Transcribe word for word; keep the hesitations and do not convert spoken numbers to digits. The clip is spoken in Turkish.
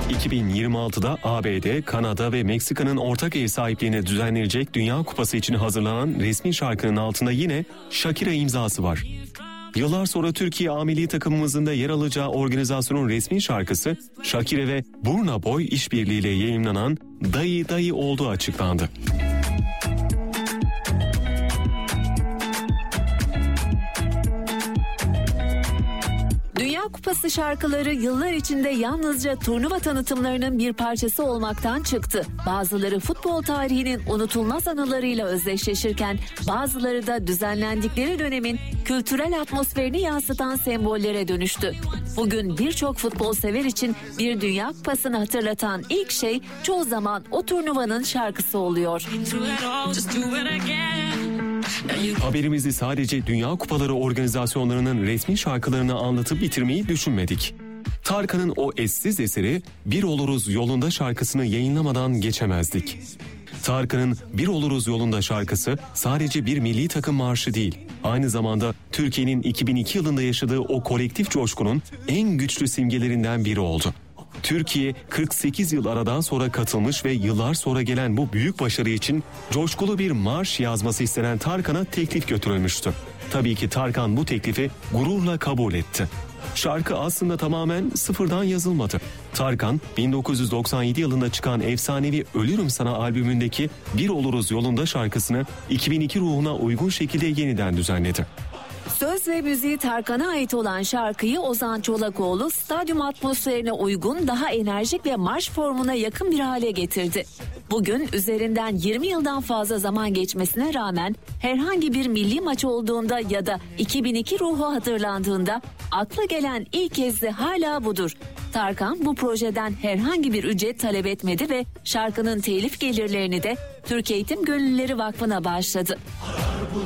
iki bin yirmi altıda A B D, Kanada ve Meksika'nın ortak ev sahipliğine düzenlenecek Dünya Kupası için hazırlanan resmi şarkının altında yine Shakira imzası var. Yıllar sonra Türkiye A milli takımımızın da yer alacağı organizasyonun resmi şarkısı Shakira ve Burna Boy işbirliğiyle yayımlanan Dayı Dayı olduğu açıklandı. Dünya Kupası şarkıları yıllar içinde yalnızca turnuva tanıtımlarının bir parçası olmaktan çıktı. Bazıları futbol tarihinin unutulmaz anılarıyla özdeşleşirken bazıları da düzenlendikleri dönemin kültürel atmosferini yansıtan sembollere dönüştü. Bugün birçok futbol sever için bir Dünya Kupası'nı hatırlatan ilk şey çoğu zaman o turnuvanın şarkısı oluyor. Haberimizi sadece Dünya Kupaları organizasyonlarının resmi şarkılarını anlatıp bitirmeyi düşünmedik. Tarkan'ın o eşsiz eseri Bir Oluruz Yolunda şarkısını yayınlamadan geçemezdik. Tarkan'ın Bir Oluruz Yolunda şarkısı sadece bir milli takım marşı değil, aynı zamanda Türkiye'nin iki bin iki yılında yaşadığı o kolektif coşkunun en güçlü simgelerinden biri oldu. Türkiye kırk sekiz yıl aradan sonra katılmış ve yıllar sonra gelen bu büyük başarı için coşkulu bir marş yazması istenen Tarkan'a teklif götürülmüştü. Tabii ki Tarkan bu teklifi gururla kabul etti. Şarkı aslında tamamen sıfırdan yazılmadı. Tarkan bin dokuz yüz doksan yedi yılında çıkan efsanevi Ölürüm Sana albümündeki Bir Oluruz Yolunda şarkısını iki bin iki ruhuna uygun şekilde yeniden düzenledi. Söz ve müziği Tarkan'a ait olan şarkıyı Ozan Çolakoğlu stadyum atmosferine uygun, daha enerjik ve marş formuna yakın bir hale getirdi. Bugün üzerinden yirmi yıldan fazla zaman geçmesine rağmen herhangi bir milli maç olduğunda ya da iki bin iki ruhu hatırlandığında akla gelen ilk yazı hala budur. Tarkan bu projeden herhangi bir ücret talep etmedi ve şarkının telif gelirlerini de Türk Eğitim Gönüllüleri Vakfı'na bağışladı.